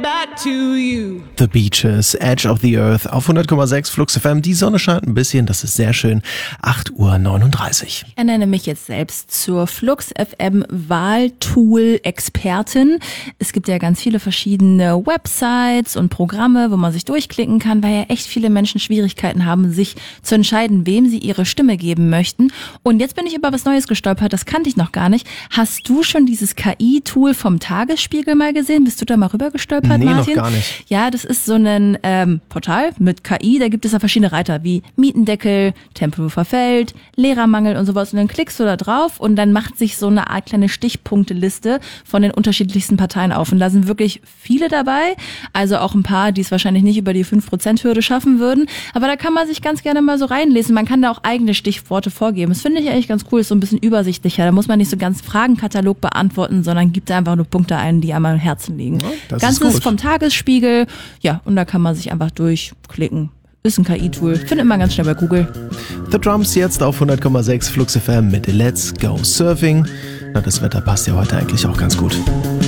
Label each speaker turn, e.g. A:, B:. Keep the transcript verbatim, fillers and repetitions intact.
A: back to you.
B: The Beaches, Edge of the Earth auf hundert Komma sechs Flux F M. Die Sonne scheint ein bisschen, das ist sehr schön. acht Uhr neununddreißig.
C: Ich ernenne mich jetzt selbst zur Flux F M Wahltool-Expertin. Es gibt ja ganz viele verschiedene Websites und Programme, wo man sich durchklicken kann, weil ja echt viele Menschen Schwierigkeiten haben, sich zu entscheiden, wem sie ihre Stimme geben möchten. Und jetzt bin ich über was Neues gestolpert, das kannte ich noch gar nicht. Hast du schon dieses K I-Tool vom Tagesspiegel mal gesehen? Bist du da mal rüber gestolpert,
B: Nee,
C: Martin?
B: noch gar nicht.
C: Ja, das ist so ein ähm, Portal mit K I, da gibt es ja verschiedene Reiter wie Mietendeckel, Tempelhofer Feld, Lehrermangel und sowas. Und dann klickst du da drauf und dann macht sich so eine Art kleine Stichpunkteliste von den unterschiedlichsten Parteien auf. Und da sind wirklich viele dabei, also auch ein paar, die es wahrscheinlich nicht über die fünf Prozent Hürde schaffen würden. Aber da kann man sich ganz gerne mal so reinlesen. Man kann da auch eigene Stichworte vorgeben. Das finde ich eigentlich ganz cool, ist so ein bisschen übersichtlicher. Da muss man nicht so ganz Fragenkatalog beantworten, sondern gibt da einfach nur Punkte ein, die einem am Herzen liegen.
B: Ja, das
C: Ganzes
B: ist gut.
C: vom Tagesspiegel. Ja, und da kann man sich einfach durchklicken. Ist ein K I-Tool. Findet man ganz schnell bei Google.
B: The Drums jetzt auf hundert Komma sechs Flux F M mit Let's Go Surfing. Na, das Wetter passt ja heute eigentlich auch ganz gut.